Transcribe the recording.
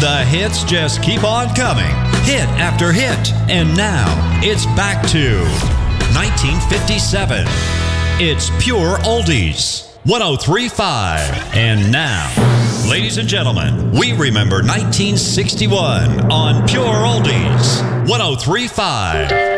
The hits just keep on coming, hit after hit. And now, it's back to 1957. It's Pure Oldies, 103.5. And now, ladies and gentlemen, we remember 1961 on Pure Oldies, 103.5.